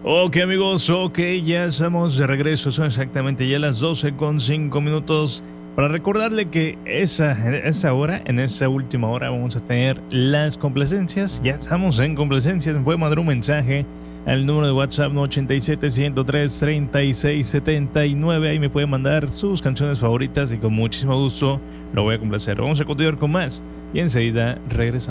Ok amigos, ok, ya estamos de regreso, son exactamente ya las 12:05 para recordarle que esa hora, en esa última hora vamos a tener las complacencias, ya estamos en complacencias, me puede mandar un mensaje al número de WhatsApp 87-103-3679, ahí me puede mandar sus canciones favoritas y con muchísimo gusto lo voy a complacer. Vamos a continuar con más y enseguida regresamos.